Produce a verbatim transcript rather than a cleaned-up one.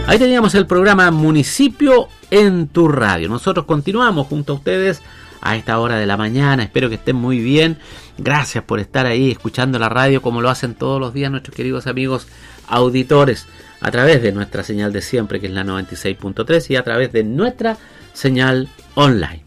Ahí teníamos el programa Municipio en tu Radio. Nosotros continuamos junto a ustedes a esta hora de la mañana. Espero que estén muy bien. Gracias por estar ahí escuchando la radio como lo hacen todos los días nuestros queridos amigos auditores a través de nuestra señal de siempre, que es la noventa y seis punto tres, y a través de nuestra señal online.